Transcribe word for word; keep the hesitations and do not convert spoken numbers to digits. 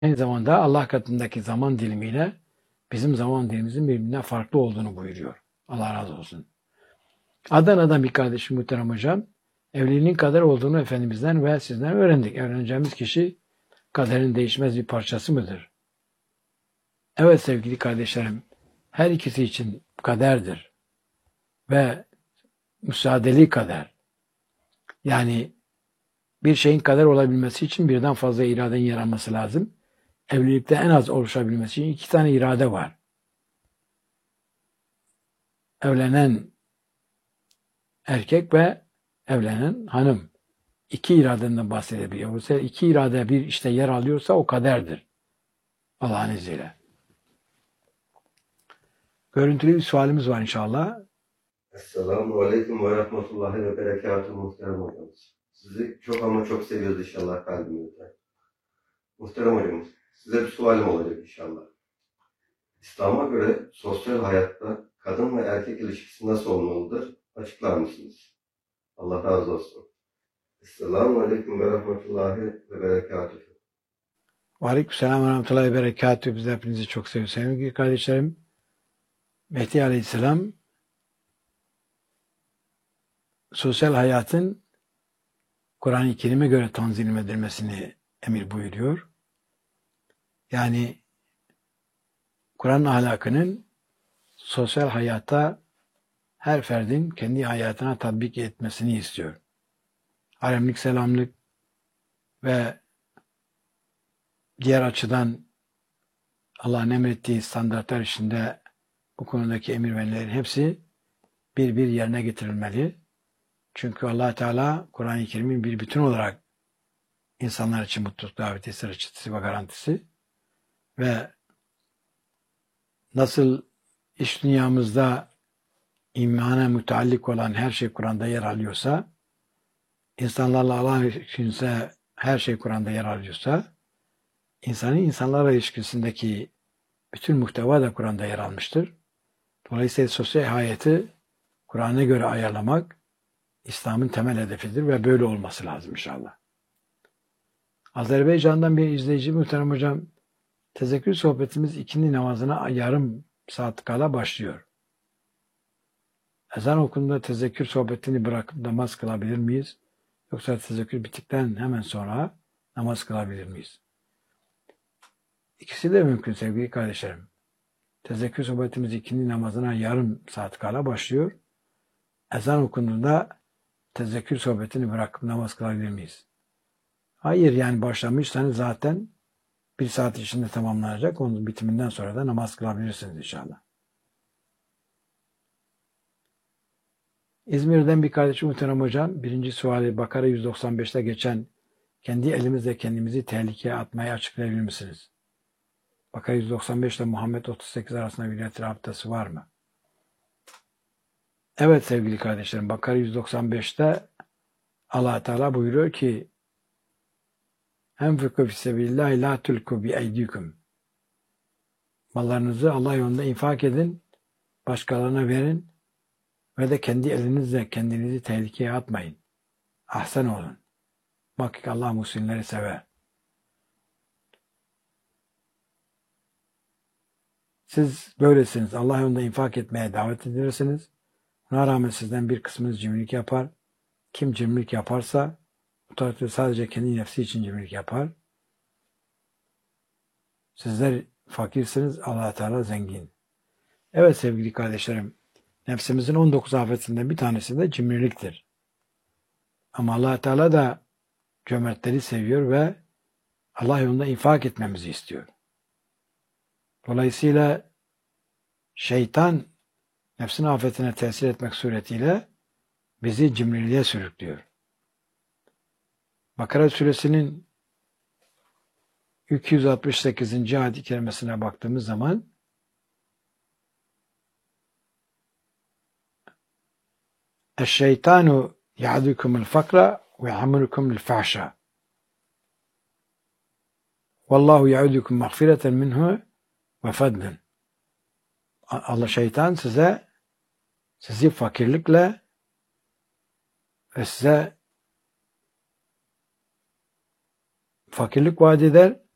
Aynı zamanda Allah katındaki zaman dilimiyle bizim zaman dilimimizin birbirinden farklı olduğunu buyuruyor. Allah razı olsun. Adana'dan bir kardeşim muhterem hocam, evliliğin kader olduğunu Efendimiz'den ve sizden öğrendik. Evleneceğimiz kişi kaderin değişmez bir parçası mıdır? Evet sevgili kardeşlerim, her ikisi için kaderdir ve müsaadeli kader. Yani bir şeyin kader olabilmesi için birden fazla iradenin yer alması lazım. Evlilikte en az oluşabilmesi için iki tane irade var. Evlenen erkek ve evlenen hanım. İki iradeden bahsedebiliyor. Oysa iki irade bir işte yer alıyorsa o kaderdir. Allah'ın izniyle. Görüntülü bir sualimiz var inşallah. Esselamu Aleyküm ve Rahmetullahi ve Berekatuhu muhterem hocamız. Sizi çok ama çok seviyoruz inşallah kalbimizden. Muhterem hocamız, size bir sualim olacak inşallah. İslam'a göre sosyal hayatta kadın ve erkek ilişkisi nasıl olmalıdır? Açıklar mısınız? Allah razı olsun. Esselamu Aleyküm ve Rahmetullahi ve Berekatuhu. Aleykümselam ve rahmetullahi ve berekatühü. Biz hepinizi çok seviyoruz. Sevgili kardeşlerim, Mehdi Aleyhisselam sosyal hayatın Kur'an-ı Kerim'e göre tanzim edilmesini emir buyuruyor. Yani Kur'an ahlakının sosyal hayata her ferdin kendi hayatına tatbik etmesini istiyor. Haremlik, selamlık ve diğer açıdan Allah'ın emrettiği standartlar içinde bu konudaki emir ve nehirlerin hepsi bir bir yerine getirilmeli. Çünkü Allah Teala Kur'an-ı Kerim'in bir bütün olarak insanlar için mutluluk davetisi, reçetesi ve garantisi ve nasıl iş dünyamızda imana müteallik olan her şey Kur'an'da yer alıyorsa, insanlarla Allah ilişkisinde her şey Kur'an'da yer alıyorsa, insanın insanlarla ilişkisindeki bütün muhteva da Kur'an'da yer almıştır. Dolayısıyla sosyal hayatı Kur'an'a göre ayarlamak İslam'ın temel hedefidir ve böyle olması lazım inşallah. Azerbaycan'dan bir izleyici muhterem hocam, tezekkür sohbetimiz ikindi namazına yarım saat kala başlıyor. Ezan okunduğunda tezekkür sohbetini bırakıp namaz kılabilir miyiz? Yoksa tezekkür bittikten hemen sonra namaz kılabilir miyiz? İkisi de mümkün sevgili kardeşlerim. Tezekkür sohbetimiz ikindi namazına yarım saat kala başlıyor. Ezan okunduğunda tezekkür sohbetini bırakıp namaz kılabilir miyiz? Hayır, yani başlamışsanız zaten bir saat içinde tamamlanacak. Onun bitiminden sonra da namaz kılabilirsiniz inşallah. İzmir'den bir kardeşim muhterem hocam, birinci suali Bakara yüz doksan beşte geçen kendi elimizle kendimizi tehlikeye atmayı açıklayabilir misiniz? Bakara yüz doksan beş ile Muhammed otuz sekiz arasında bir rabıtası var mı? Evet sevgili kardeşlerim, Bakara yüz doksan beşte Allah Teala buyuruyor ki Enfıkû fissebilillâhi lâ tulkû bi'eydîküm. Mallarınızı Allah yolunda infak edin, başkalarına verin ve de kendi elinizle kendinizi tehlikeye atmayın. Ahsen olun. Bak Allah muhsinleri sever. Siz böylesiniz. Allah yolunda infak etmeye davet edilirsiniz. Buna rağmen sizden bir kısmınız cimrilik yapar. Kim cimrilik yaparsa bu takdirde sadece kendi nefsi için cimrilik yapar. Sizler fakirsiniz, Allah Teala zengin. Evet sevgili kardeşlerim, nefsimizin on dokuz afetinden bir tanesi de cimriliktir. Ama Allah Teala da cömertleri seviyor ve Allah yolunda infak etmemizi istiyor. Dolayısıyla şeytan nefsin afetine tesir etmek suretiyle bizi cimriliğe sürüklüyor. Bakara suresinin iki yüz altmış sekizinci ayet-i kerimesine baktığımız zaman "Eşşeytanu ya'dukumul fakra ve ya'murukumul fahşa. Vallahu ya'udukum mağfireten minhu ve fadlen." Allah şeytan size sizi fakirlikle ve size fakirlik vaat eder